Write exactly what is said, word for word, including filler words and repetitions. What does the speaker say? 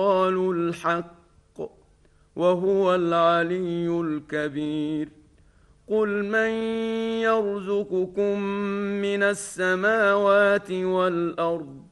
قالوا الحق وهو العلي الكبير. قل من يرزقكم من السماوات والأرض